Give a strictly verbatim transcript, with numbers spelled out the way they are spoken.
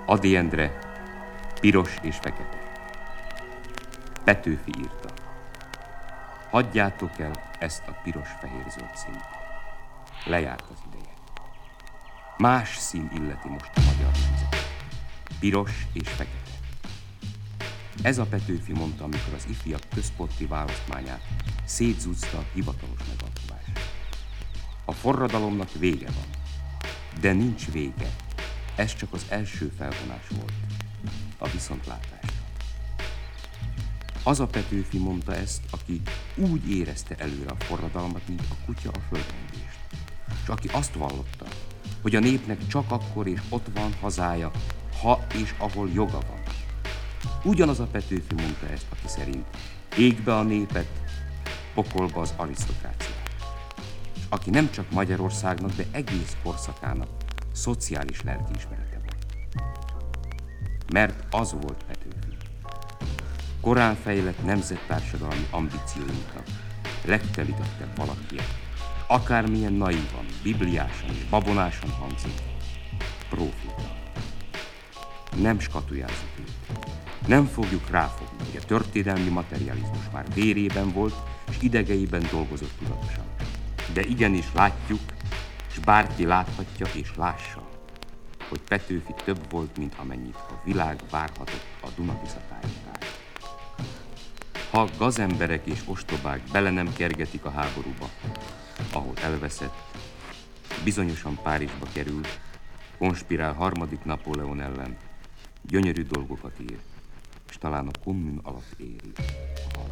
Ady Endre, Piros és fekete. Petőfi írta. Hagyjátok el ezt a piros-fehér-zöld színt. Lejárt az ideje. Más szín illeti most a magyar nemzetet. Piros és fekete. Ez a Petőfi mondta, amikor az ifjak központi választmányát szétzúzta a hivatalos megalkuvás. A forradalomnak vége van, de nincs vége. Ez csak az első felvonás volt, a viszontlátásra. Az a Petőfi mondta ezt, aki úgy érezte előre a forradalmat, mint a kutya a földrengést. És aki azt vallotta, hogy a népnek csak akkor és ott van hazája, ha és ahol joga van. Ugyanaz a Petőfi mondta ezt, aki szerint égbe a népet, pokolba az arisztokráciát. És aki nem csak Magyarországnak, de egész korszakának szociális lelkiismerete volt. Mert az volt Petőfi. Korán fejlett nemzettársadalmi ambícióinknak legtelítettebb valakije, akármilyen naívan, bibliásan és babonásan hangzik, próféta. Nem skatujázzuk őt. Nem fogjuk ráfogni, hogy a történelmi materializmus már vérében volt, és idegeiben dolgozott tudatosan. De igenis látjuk, és bárki láthatja és lássa, hogy Petőfi több volt, mint amennyit a világ várhatott a Duna-Tisza tájékára. Ha gazemberek és ostobák bele nem kergetik a háborúba, ahol elveszett, bizonyosan Párizsba kerül, konspirál harmadik Napóleon ellen, gyönyörű dolgokat ír, és talán a kommunizmus alatt éri.